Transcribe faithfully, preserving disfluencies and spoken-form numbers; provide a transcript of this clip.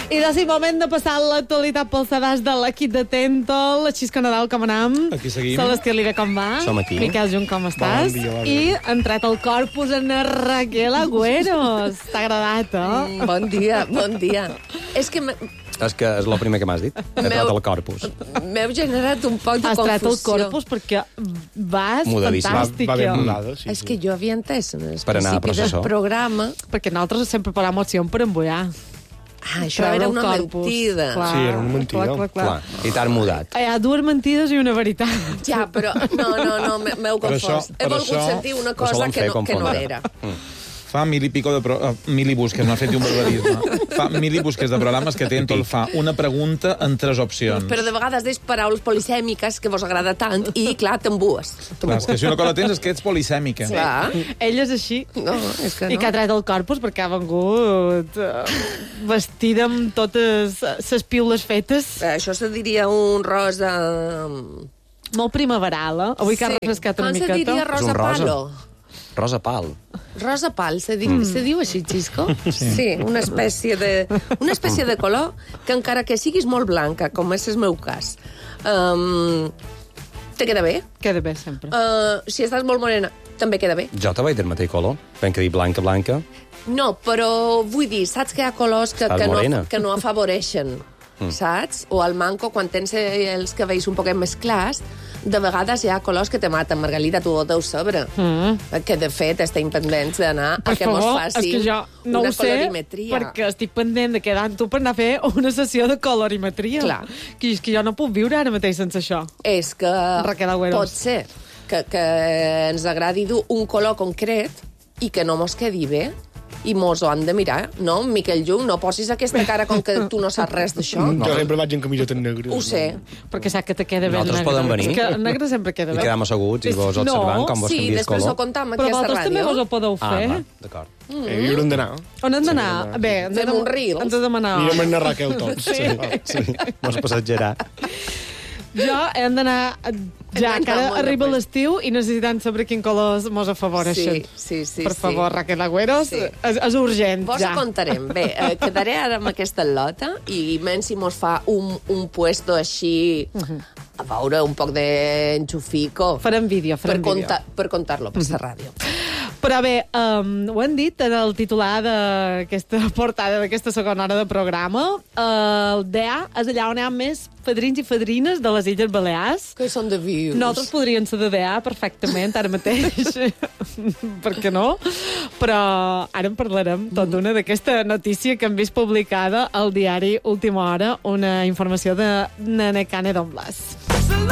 I de si moment de passar l'actualitat pel sedàs de l'equip de Tentol. Xisco Nadal, com anam? Aquí seguim. Celestí Oliva, com va? Som aquí. Miquel Junt, com estàs? Bon dia, bon I dia. ha entrat al corpus en Raquel Agüeros. T'ha agradat, eh? Mm, bon dia, bon dia. És que m'he És que és el primer que m'has dit. He Meu- tret el corpus. m'heu generat un poc de Has tret el confusió. corpus perquè vas Mudadíssim. Va, fantàstic, va ben jo. mudada, sí. És sí. que jo havia entès en el Per anar a principi del processó. programa. Perquè nosaltres sempre parlem opció per embullar. Ah, això Treure era el una corpus. mentida. Clar, Sí, era una mentida. Clar, clar, clar. Clar, i t'han mudat. Hi ha dues mentides i una veritat. Ja, però no, no, no, m'he- m'heu Per confós. això- He per volgut això- sentir una Ho solen cosa que fer, no, que no confondre. era. Fa mil i pico de... Pro... Uh, mil i busques, m'ha fet un barbarisme. Fa mil i busques de programes que Tentol fa una pregunta en tres opcions. Però de vegades deix paraules polisèmiques que vos agrada tant i, clar, t'embues. Clar, és que si una cosa tens és que ets polisèmica. Clar. Ell és així. No, és que I que ha no. tret el corpus perquè ha vengut uh, vestida amb totes les piules fetes. Això se diria un rosa... Molt primaveral, eh? Avui que ha refrescat una Com se miqueta. diria És rosa un rosa. palo? Rosa Pal. Rosa pal, se, di mm. se diu així, Xisco? Sí. sí, una espècie de, una espècie de color que encara que siguis molt blanca, com és el meu cas, um, te queda bé. Queda bé, sempre. Uh, si estàs molt morena, també queda bé. Jo te vaig dir el mateix color. Ben que dir blanca, blanca. No, però vull dir, saps que hi ha colors que, Estàs que, morena. no, que no afavoreixen, mm. saps? O al manco, quan tens els cabells un poquet més clars, de vegades hi ha colors que te maten. Margalida, tu ho deus saber. Mm. Que, de fet, estem pendents d'anar a Per que mos favor, faci és que jo no una ho sé colorimetria. perquè estic pendent de quedar amb tu per anar a fer una sessió de colorimetria. Clar. Que és que jo no puc viure ara mateix sense això. És que Raquel Agüeros. pot ser que, que ens agradi dur un color concret i que no mos quedi bé i mos ho han de mirar, no? Miquel Junt, no posis aquesta cara com que tu no saps res d'això. Jo sempre vaig en camisetes negres. Ho sé. Perquè sap que te queda bé el Nosaltres negre. podem venir. És que el negre sempre queda I bé. quedam asseguts i vos No, observant com vos Sí, canvies després ho color. contam Però aquí a vosaltres esta també ràdio. vos ho podeu Ah, fer. va, d'acord. Eh, hi haurem d'anar. On hem d'anar? Bé, hem de, Fem un reels. hem de demanar... Anirem a anar a Raquel tots. Sí. Sí, mos passatgerà. Jo hem d'anar ja, Hem que d'anar ara molt arriba de l'estiu i necessitem saber quin colors mos afavoreixen. Sí, sí, sí. Per sí. favor, Raquel Agüeros, Sí. és, és urgent, Vos ja. ho contarem. Bé, eh, quedaré ara amb aquesta lota i menys si mos fa un, un puesto així, a veure, un poc d'enxufico. Farem vídeo, Per, farem vídeo. contar, per contar-lo per la ràdio. Però bé, um, ho hem dit en el titular d'aquesta portada d'aquesta segona hora de programa. Uh, el D E A és allà on hi ha més padrins i fadrines de les Illes Balears. Que són de vius. Nosaltres podríem ser de D E A perfectament, ara mateix. Per què no? Però ara en parlarem tot d'una d'aquesta notícia que hem vist publicada al diari Última Hora, una informació de Nene Cane Don Blas.